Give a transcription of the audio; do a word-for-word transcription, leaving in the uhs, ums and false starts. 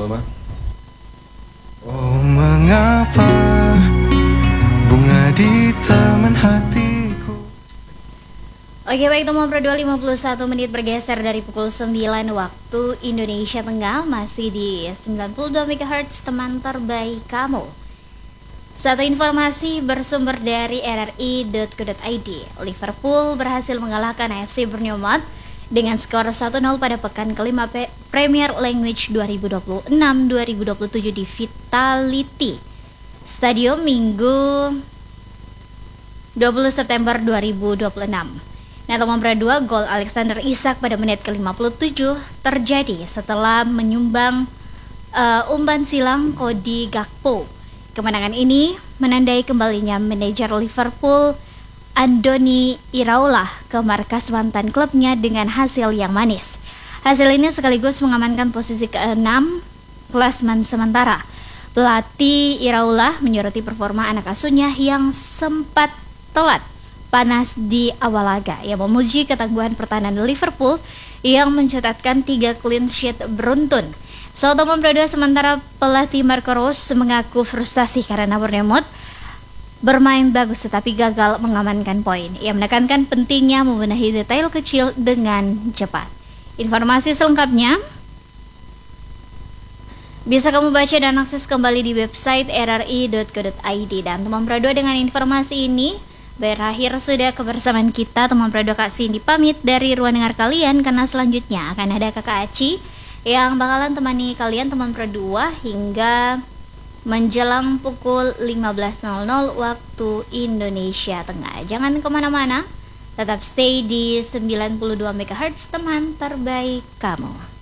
Salma. Oh mengapa bunga di taman hatiku. Oke baik, teman Pro dua lima puluh satu menit bergeser dari pukul sembilan waktu Indonesia Tengah. Masih di sembilan puluh dua megahertz teman terbaik kamu. Satu informasi bersumber dari r r i dot co dot i d. Liverpool berhasil mengalahkan A F C Bournemouth dengan skor satu nol pada pekan kelima Premier League dua ribu dua puluh enam dua ribu dua puluh tujuh di Vitality Stadium Minggu dua puluh September dua ribu dua puluh enam. Nah, teman Pro dua, gol Alexander Isak pada menit ke lima puluh tujuh terjadi setelah menyumbang uh, umpan silang Cody Gakpo. Kemenangan ini menandai kembalinya manajer Liverpool Andoni Iraola ke markas mantan klubnya dengan hasil yang manis. Hasil ini sekaligus mengamankan posisi keenam klasemen sementara. Pelatih Iraola menyoroti performa anak asuhnya yang sempat telat panas di awal laga. Ia memuji ketangguhan pertahanan Liverpool yang mencatatkan tiga clean sheet beruntun. Soal teman Pro dua, sementara pelatih Marco Rose mengaku frustasi karena Bournemouth bermain bagus tetapi gagal mengamankan poin. Ia menekankan pentingnya membenahi detail kecil dengan cepat. Informasi selengkapnya bisa kamu baca dan akses kembali di website r r i dot co dot i d. Dan teman Pro dua, dengan informasi ini berakhir sudah kebersamaan kita. Teman Pro dua, Kak Cindy pamit dari ruang dengar kalian karena selanjutnya akan ada Kakak Aci yang bakalan temani kalian teman Pro dua hingga menjelang pukul lima belas nol nol waktu Indonesia Tengah. Jangan kemana-mana, tetap stay di sembilan puluh dua megahertz teman terbaik kamu.